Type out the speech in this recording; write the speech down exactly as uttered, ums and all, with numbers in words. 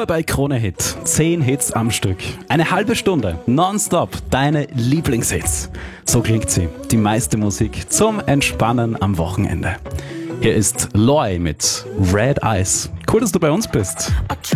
Nur bei Krone Hit. Zehn Hits am Stück. Eine halbe Stunde. Nonstop. Deine Lieblingshits. So klingt sie. Die meiste Musik zum Entspannen am Wochenende. Hier ist Loy mit Red Eyes. Cool, dass du bei uns bist.